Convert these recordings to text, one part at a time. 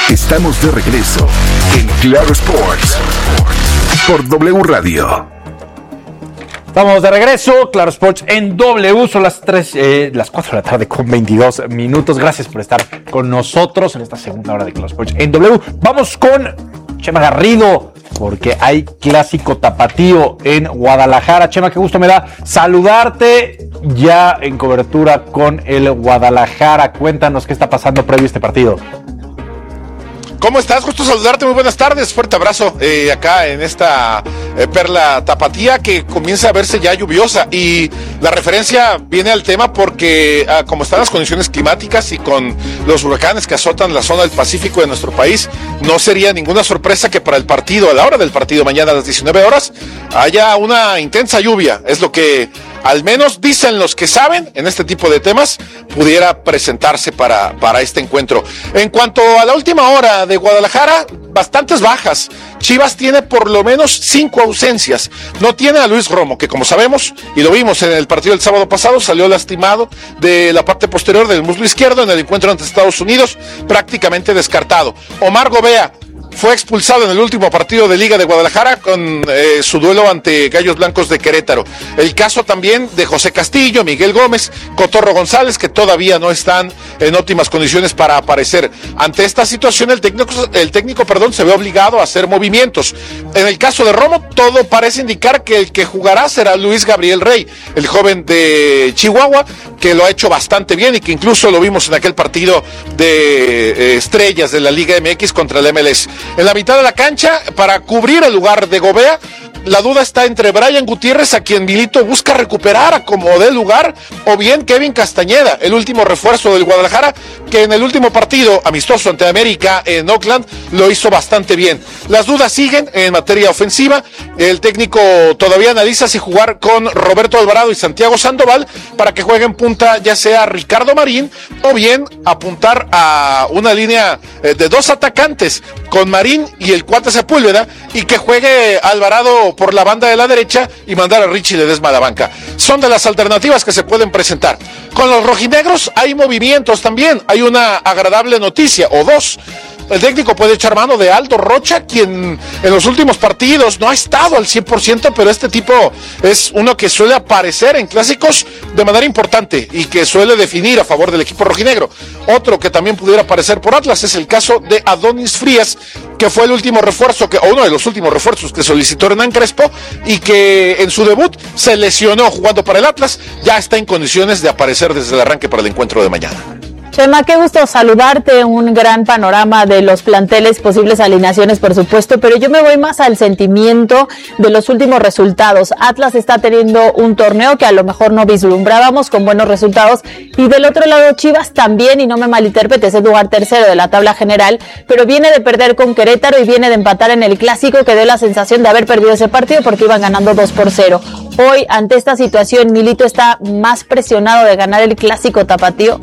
Estamos de regreso en Claro Sports por W Radio. Estamos de regreso, Claro Sports en W, son las 4 de la tarde con 22 minutos. Gracias por estar con nosotros en esta segunda hora de Claro Sports en W. Vamos con Chema Garrido, porque hay clásico tapatío en Guadalajara. Chema, qué gusto me da saludarte ya en cobertura con el Guadalajara. Cuéntanos qué está pasando previo a este partido. ¿Cómo estás? Gusto saludarte, muy buenas tardes, fuerte abrazo acá en esta perla tapatía que comienza a verse ya lluviosa, y la referencia viene al tema porque como están las condiciones climáticas y con los huracanes que azotan la zona del Pacífico de nuestro país, no sería ninguna sorpresa que para el partido, a la hora del partido mañana a las 19 horas, haya una intensa lluvia. Es lo que al menos dicen los que saben en este tipo de temas, pudiera presentarse para este encuentro. En cuanto a la última hora de Guadalajara, bastantes bajas. Chivas tiene por lo menos 5 ausencias. No tiene a Luis Romo, que como sabemos, y lo vimos en el partido del sábado pasado, salió lastimado de la parte posterior del muslo izquierdo en el encuentro ante Estados Unidos, prácticamente descartado. Omar Gobea fue expulsado en el último partido de Liga de Guadalajara con su duelo ante Gallos Blancos de Querétaro. El caso también de José Castillo, Miguel Gómez, Cotorro González, que todavía no están en óptimas condiciones para aparecer. Ante esta situación, el técnico se ve obligado a hacer movimientos. En el caso de Romo, todo parece indicar que el que jugará será Luis Gabriel Rey, el joven de Chihuahua, que lo ha hecho bastante bien y que incluso lo vimos en aquel partido de estrellas de la Liga MX contra el MLS. En la mitad de la cancha, para cubrir el lugar de Gobea, la duda está entre Brian Gutiérrez, a quien Milito busca recuperar a como dé lugar, o bien Kevin Castañeda, el último refuerzo del Guadalajara, que en el último partido amistoso ante América en Oakland lo hizo bastante bien. Las dudas siguen en materia ofensiva. El técnico todavía analiza si jugar con Roberto Alvarado y Santiago Sandoval para que jueguen punta ya sea Ricardo Marín, o bien apuntar a una línea de 2 atacantes con Marín y el cuate Sepúlveda, y que juegue Alvarado por la banda de la derecha y mandar a Richie Ledesma a la banca. Son de las alternativas que se pueden presentar. Con los rojinegros hay movimientos también. Hay una agradable noticia, o dos. El técnico puede echar mano de Aldo Rocha, quien en los últimos partidos no ha estado al 100%, pero este tipo es uno que suele aparecer en clásicos de manera importante y que suele definir a favor del equipo rojinegro. Otro que también pudiera aparecer por Atlas es el caso de Adonis Frías, que fue el último refuerzo, o uno de los últimos refuerzos que solicitó Hernán Crespo, y que en su debut se lesionó jugando para el Atlas. Ya está en condiciones de aparecer desde el arranque para el encuentro de mañana. Chema, qué gusto saludarte, un gran panorama de los planteles, posibles alineaciones, por supuesto, pero yo me voy más al sentimiento de los últimos resultados. Atlas está teniendo un torneo que a lo mejor no vislumbrábamos con buenos resultados, y del otro lado Chivas también, y no me malinterpretes, es lugar tercero de la tabla general, pero viene de perder con Querétaro y viene de empatar en el clásico, que dio la sensación de haber perdido ese partido porque iban ganando 2-0. Hoy, ante esta situación, Milito está más presionado de ganar el clásico tapatío.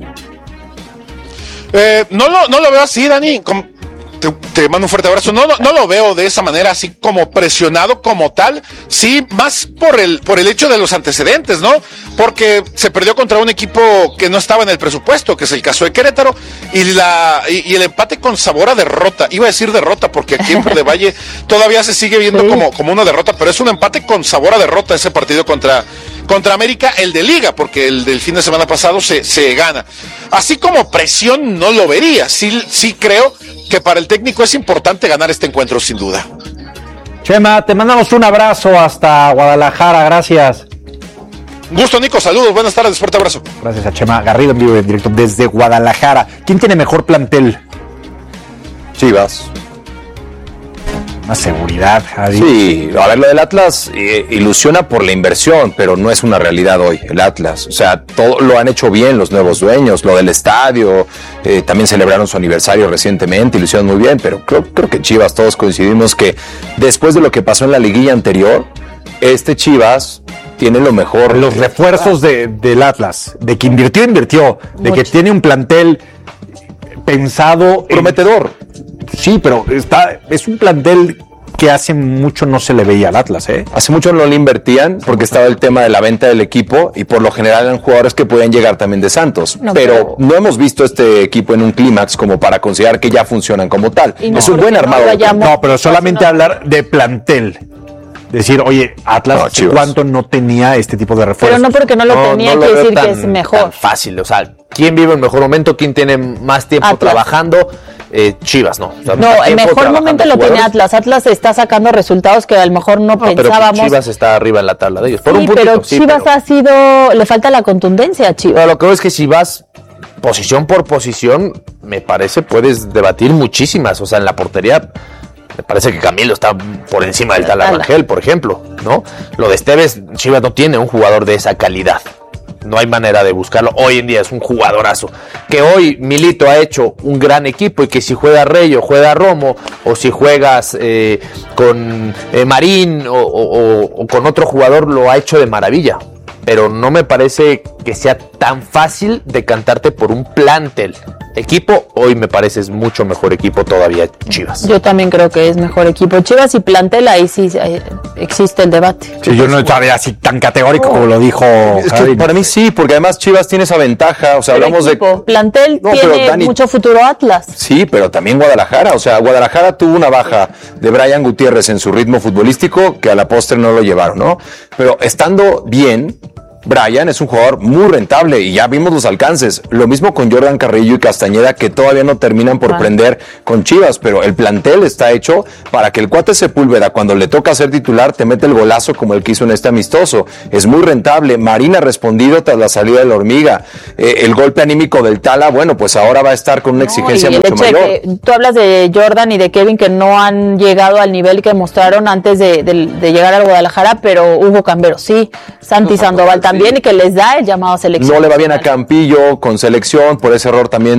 No lo veo así, Dani. Te mando un fuerte abrazo. No lo veo de esa manera, así como presionado como tal. Sí, más por el hecho de los antecedentes, ¿no? Porque se perdió contra un equipo que no estaba en el presupuesto, que es el caso de Querétaro, y el empate con sabor a derrota. Iba a decir derrota porque aquí en Verde Valle todavía se sigue viendo como una derrota, pero es un empate con sabor a derrota ese partido contra América, el de Liga, porque el del fin de semana pasado se gana. Así como presión no lo vería. Sí creo que para el técnico es importante ganar este encuentro, sin duda. Chema, te mandamos un abrazo hasta Guadalajara, gracias. Gusto, Nico, saludos, buenas tardes, fuerte abrazo. Gracias a Chema Garrido en vivo y en directo desde Guadalajara. ¿Quién tiene mejor plantel? Chivas. Más seguridad, Javi. Sí, a ver, lo del Atlas ilusiona por la inversión, pero no es una realidad hoy, el Atlas. O sea, todo lo han hecho bien los nuevos dueños, lo del estadio, también celebraron su aniversario recientemente, y lo hicieron muy bien, pero creo que Chivas, todos coincidimos que después de lo que pasó en la liguilla anterior, este Chivas tiene lo mejor. Los refuerzos del Atlas, de que invirtió, de que tiene un plantel pensado. Prometedor. Sí, pero es un plantel que hace mucho no se le veía al Atlas, ¿eh? Hace mucho no le invertían porque estaba el tema de la venta del equipo y por lo general eran jugadores que podían llegar también de Santos. Pero no hemos visto este equipo en un clímax como para considerar que ya funcionan como tal. Es un buen armado. No, pero solamente hablar de plantel. Decir, oye, Atlas, ¿cuánto no tenía este tipo de refuerzos? Pero no porque no lo tenía, quiere decir que es mejor. Tan fácil, o sea, ¿quién vive el mejor momento? ¿Quién tiene más tiempo Atlas trabajando? Chivas, ¿no? O sea, no, el mejor momento lo tiene Atlas. Atlas está sacando resultados que a lo mejor no pensábamos. Pero Chivas está arriba en la tabla de ellos. Por un puntito, pero Chivas ha sido, le falta la contundencia a Chivas. Pero lo que veo es que si vas posición por posición, me parece, puedes debatir muchísimas. O sea, en la portería, me parece que Camilo está por encima del Tala Rangel, por ejemplo, ¿no? Lo de Esteves, Chivas no tiene un jugador de esa calidad. No hay manera de buscarlo. Hoy en día es un jugadorazo. Que hoy Milito ha hecho un gran equipo y que si juega Rey o juega Romo o si juegas con Marín o con otro jugador lo ha hecho de maravilla. Pero no me parece que sea tan fácil decantarte por un plantel. Equipo, hoy me parece es mucho mejor equipo todavía Chivas. Yo también creo que es mejor equipo Chivas y plantel, ahí sí existe el debate. Sí, yo no estaría así tan categórico como lo dijo. Es que para mí sí, porque además Chivas tiene esa ventaja. O sea, pero hablamos equipo, de. Plantel tiene Dani, mucho futuro Atlas. Sí, pero también Guadalajara. O sea, Guadalajara tuvo una baja de Brian Gutiérrez en su ritmo futbolístico que a la postre no lo llevaron, ¿no? Pero estando bien, Brian es un jugador muy rentable y ya vimos los alcances. Lo mismo con Jordan Carrillo y Castañeda, que todavía no terminan por prender con Chivas, pero el plantel está hecho para que el cuate Sepúlveda, cuando le toca ser titular, te mete el golazo como el que hizo en este amistoso. Es muy rentable. Marín ha respondido tras la salida de la Hormiga. El golpe anímico del Tala, bueno, pues ahora va a estar con una exigencia mucho mayor. Tú hablas de Jordan y de Kevin, que no han llegado al nivel que mostraron antes de llegar al Guadalajara, pero Hugo Cambero sí, Santi Sandoval también, y que les da el llamado a selección. No le va bien a Campillo con selección, por ese error también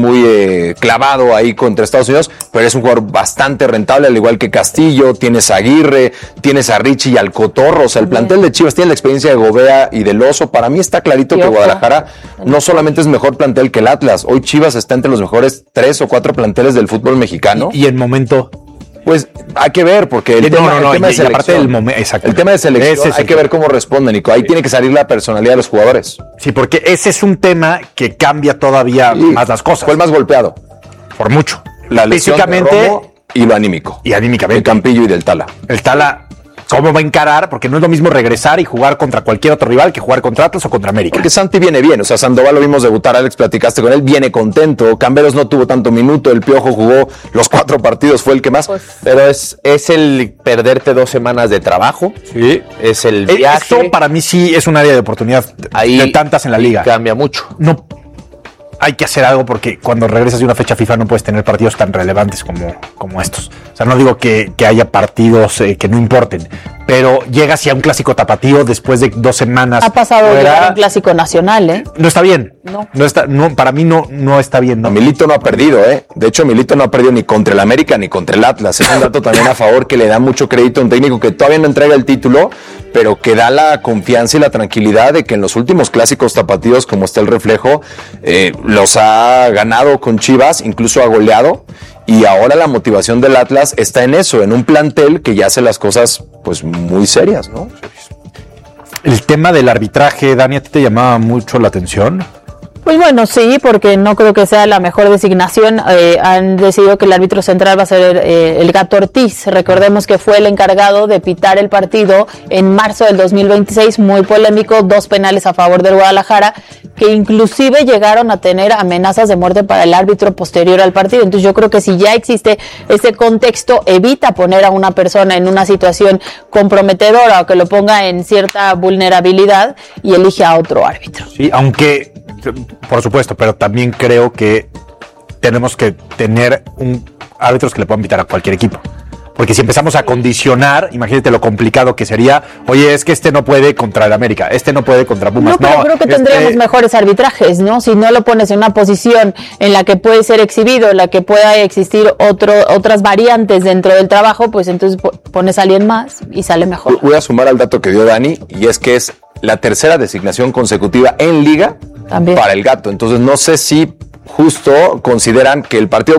muy clavado ahí contra Estados Unidos, pero es un jugador bastante rentable, al igual que Castillo. Tienes a Aguirre, tienes a Richie y al Cotorro. O sea, el plantel de Chivas tiene la experiencia de Gobea y del Oso. Para mí está clarito que Guadalajara no solamente es mejor plantel que el Atlas. Hoy Chivas está entre los mejores 3 o 4 planteles del fútbol mexicano. Y en momento... Pues hay que ver, porque el tema de selección, el tema de selección hay que ver cómo responden, Nico. Ahí tiene que salir la personalidad de los jugadores. Sí, porque ese es un tema que cambia todavía más las cosas. Fue el más golpeado. Por mucho. La lesión de Romo y lo anímico. Y anímicamente. El Campillo y del Tala. El Tala... ¿Cómo va a encarar? Porque no es lo mismo regresar y jugar contra cualquier otro rival que jugar contra Atlas o contra América. Porque Santi viene bien, o sea, Sandoval lo vimos debutar, Alex, platicaste con él, viene contento. Camberos no tuvo tanto minuto, el Piojo jugó los 4 partidos, fue el que más. Pero es el perderte 2 semanas de trabajo. Sí. Es el viaje. Esto para mí sí es un área de oportunidad ahí, de tantas en la liga. Cambia mucho. No. Hay que hacer algo porque cuando regresas de una fecha FIFA no puedes tener partidos tan relevantes como estos. O sea, no digo que haya partidos que no importen, pero llegas ya a un clásico tapatío después de 2 semanas. Ha pasado llegar a un clásico nacional, ¿eh? No está bien. No está, para mí no está bien. No. Milito no ha perdido, ¿eh? De hecho, Milito no ha perdido ni contra el América ni contra el Atlas. Es un dato también a favor que le da mucho crédito a un técnico que todavía no entrega el título, pero que da la confianza y la tranquilidad de que en los últimos clásicos tapatíos, como está el reflejo, los ha ganado con Chivas, incluso ha goleado, y ahora la motivación del Atlas está en eso, en un plantel que ya hace las cosas pues muy serias, ¿no? El tema del arbitraje, Dani, ¿a ti te llamaba mucho la atención? Pues bueno, sí, porque no creo que sea la mejor designación. Han decidido que el árbitro central va a ser el Gato Ortiz. Recordemos que fue el encargado de pitar el partido en marzo del 2026, muy polémico, 2 penales a favor del Guadalajara, que inclusive llegaron a tener amenazas de muerte para el árbitro posterior al partido. Entonces yo creo que si ya existe ese contexto, evita poner a una persona en una situación comprometedora o que lo ponga en cierta vulnerabilidad y elige a otro árbitro. Sí, aunque... Por supuesto, pero también creo que tenemos que tener árbitros que le puedan pitar a cualquier equipo. Porque si empezamos a condicionar, imagínate lo complicado que sería, oye, es que este no puede contra el América, este no puede contra Pumas. No, pero creo que tendríamos mejores arbitrajes, ¿no? Si no lo pones en una posición en la que puede ser exhibido, en la que pueda existir otras variantes dentro del trabajo, pues entonces pones a alguien más y sale mejor. Voy a sumar al dato que dio Dani, y es que es la 3ª designación consecutiva en Liga también para el Gato. Entonces no sé si justo consideran que el partido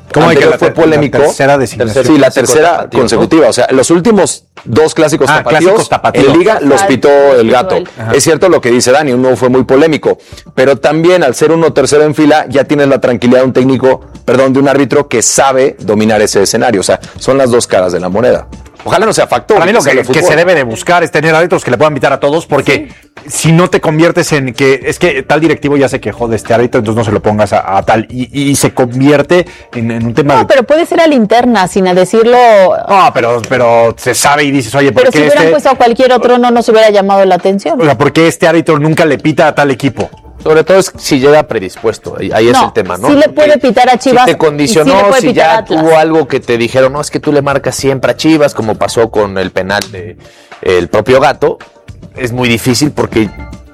¿Cómo hay que anterior fue polémico. La tercera designación. Sí, la tercera consecutiva. O sea, los últimos 2 clásicos clásicos tapatíos. en Liga los pitó el Gato. Es cierto lo que dice Dani, uno fue muy polémico, pero también al ser uno tercero en fila ya tienes la tranquilidad de un árbitro que sabe dominar ese escenario. O sea, son las 2 caras de la moneda. Ojalá no sea factor. Para mí lo que se debe de buscar es tener árbitros que le puedan invitar a todos, porque si no te conviertes en que es que tal directivo ya se quejó de este árbitro, entonces no se lo pongas a tal y se convierte en un tema. No, pero puede ser a linterna, sin decirlo. No, pero se sabe y dices, oye, ¿por qué pero si hubieran puesto a cualquier otro no nos hubiera llamado la atención. O sea, ¿por qué este árbitro nunca le pita a tal equipo? Sobre todo es si llega predispuesto, ahí es el tema, ¿no? Sí le puede pitar a Chivas. Si te condicionó, si ya tuvo algo que te dijeron, no, es que tú le marcas siempre a Chivas, como pasó con el penal de el propio Gato, es muy difícil porque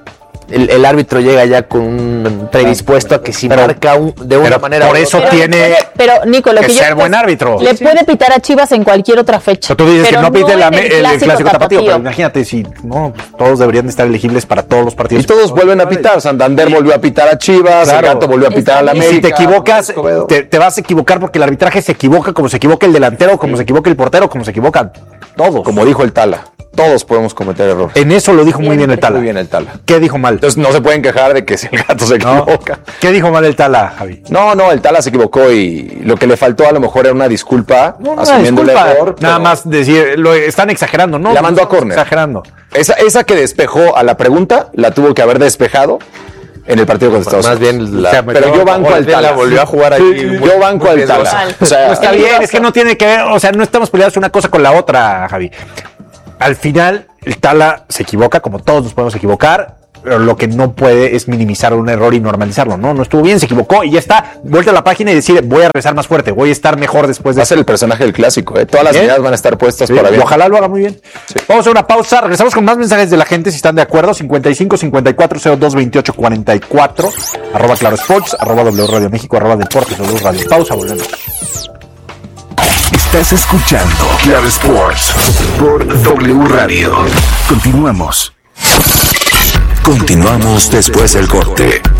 el árbitro llega ya con un predispuesto a que si marca de una manera. Por eso tiene pero Nico, lo que ser buen árbitro. Le puede pitar a Chivas en cualquier otra fecha. Tú dices que no pite el clásico tapatío, pero tapatío. imagínate si no, todos deberían estar elegibles para todos los partidos. Y todos vuelven a pitar. Santander volvió a pitar a Chivas, el Gato volvió a pitar a la América. Si te equivocas, te vas a equivocar porque el arbitraje se equivoca como se equivoca el delantero, como se equivoca el portero, como se equivocan todos. Como dijo el Tala, todos podemos cometer errores. En eso lo dijo muy bien el Tala. Muy bien el Tala. ¿Qué dijo mal? Entonces no se pueden quejar de que si el Gato se equivoca. ¿Qué dijo mal el Tala, Javi? No, el Tala se equivocó y lo que le faltó a lo mejor era una disculpa, asumiendo el error. Nada más decir, lo están exagerando, ¿no? La mandó a córner. Exagerando. Esa que despejó a la pregunta, la tuvo que haber despejado en el partido contra Estados Unidos. Más bien, pero yo banco al Tala. La volvió a jugar aquí. Yo banco al Tala. O sea, está bien, es que no tiene que ver, o sea, no estamos peleados una cosa con la otra, Javi. Al final, el Tala se equivoca, como todos nos podemos equivocar, pero lo que no puede es minimizar un error y normalizarlo. No estuvo bien, se equivocó y ya está. Vuelta a la página y decir, voy a regresar más fuerte, voy a estar mejor después de Va a ser el personaje del clásico, Todas las miradas van a estar puestas para bien. Ojalá lo haga muy bien. Sí. Vamos a una pausa, regresamos con más mensajes de la gente, si están de acuerdo. 55 54 02 28 44, @Claro Sports, @W Radio México, @Deportes W Radio. Pausa, volvemos. Estás escuchando Claro Sports por W Radio. Continuamos después del corte.